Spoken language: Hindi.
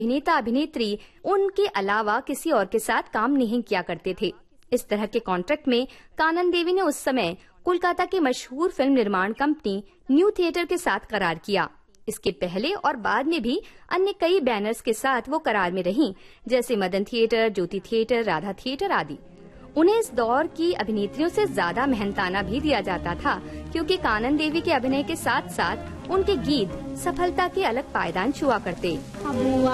अभिनेता अभिनेत्री उनके अलावा किसी और के साथ काम नहीं किया करते थे। इस तरह के कॉन्ट्रैक्ट में कानन देवी ने उस समय कोलकाता की मशहूर फिल्म निर्माण कंपनी न्यू थिएटर के साथ करार किया। इसके पहले और बाद में भी अन्य कई बैनर्स के साथ वो करार में रहीं, जैसे मदन थिएटर, ज्योति थिएटर, राधा थिएटर आदि। उन्हें इस दौर की अभिनेत्रियों से ज्यादा मेहनताना भी दिया जाता था, क्योंकि कानन देवी के अभिनय के साथ साथ उनके गीत सफलता के अलग पायदान छुआ करते।